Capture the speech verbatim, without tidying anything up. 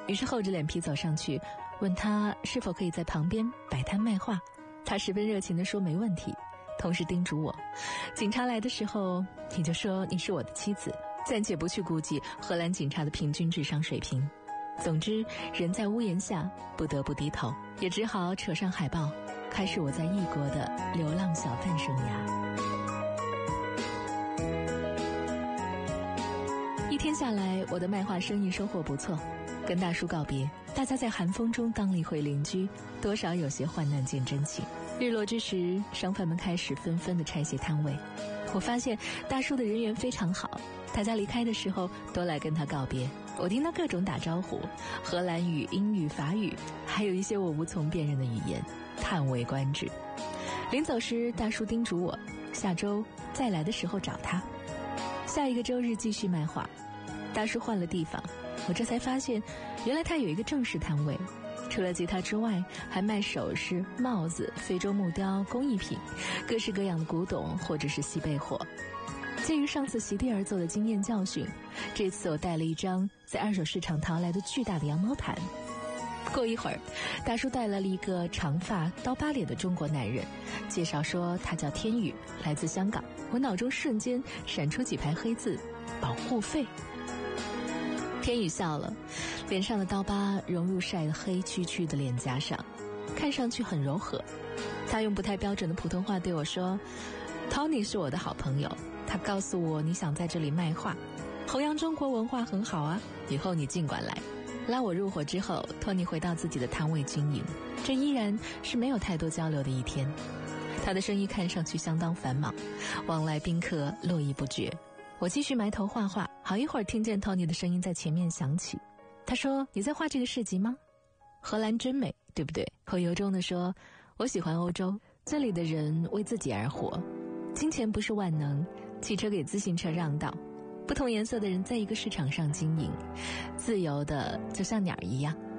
于是厚着脸皮走上去，问他是否可以在旁边摆摊卖画。他十分热情地说没问题，同时叮嘱我，警察来的时候你就说你是我的妻子，暂且不去估计荷兰警察的平均智商水平。总之人在屋檐下不得不低头，也只好扯上海报，开始我在异国的流浪小贩生涯。一天下来，我的卖画生意收获不错，跟大叔告别，大家在寒风中当了一回邻居，多少有些患难见真情。日落之时，商贩们开始纷纷地拆卸摊位。我发现大叔的人缘非常好，大家离开的时候都来跟他告别。我听他各种打招呼，荷兰语、英语、法语，还有一些我无从辨认的语言，叹为观止。临走时，大叔叮嘱我下周再来的时候找他。下一个周日继续卖画，大叔换了地方，我这才发现原来他有一个正式摊位，除了吉他之外还卖首饰、帽子、非洲木雕、工艺品，各式各样的古董或者是西贝货。鉴于上次席地而坐的经验教训，这次我带了一张在二手市场淘来的巨大的羊毛毯。过一会儿，大叔带来了一个长发刀疤脸的中国男人，介绍说他叫天宇，来自香港。我脑中瞬间闪出几排黑字：保护费。天宇笑了，脸上的刀疤融入晒得黑黢黢的脸颊上，看上去很柔和。他用不太标准的普通话对我说， Tony 是我的好朋友，他告诉我你想在这里卖画，弘扬中国文化很好啊，以后你尽管来。拉我入伙之后，托尼回到自己的摊位经营，这依然是没有太多交流的一天。他的生意看上去相当繁忙，往来宾客络绎不绝。我继续埋头画画，好一会儿听见托尼的声音在前面响起。他说，你在画这个市集吗？荷兰真美，对不对？我由衷地说，我喜欢欧洲，这里的人为自己而活，金钱不是万能，汽车给自行车让道，不同颜色的人在一个市场上经营，自由的就像鸟一样。